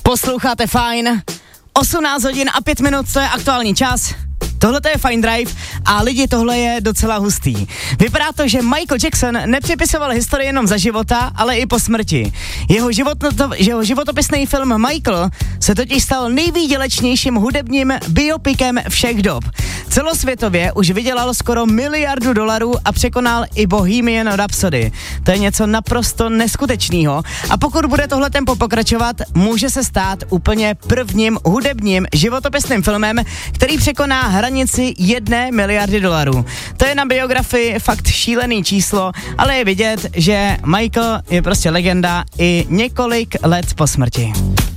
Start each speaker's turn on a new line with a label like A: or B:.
A: Posloucháte Fajn, 18 hodin a 5 minut, to je aktuální čas. Tohle je Fine Drive a lidi, tohle je docela hustý. Vypadá to, že Michael Jackson nepřepisoval historii jenom za života, ale i po smrti. Jeho životopisný film Michael se totiž stal nejvýdělečnějším hudebním biopikem všech dob. Celosvětově už vydělal skoro $1 miliardu a překonal i Bohemian Rhapsody. To je něco naprosto neskutečného. A pokud bude tohle tempo pokračovat, může se stát úplně prvním hudebním životopisným filmem, který překoná hranici $1 miliardy. To je na biografii fakt šílený číslo, ale je vidět, že Michael je prostě legenda i několik let po smrti.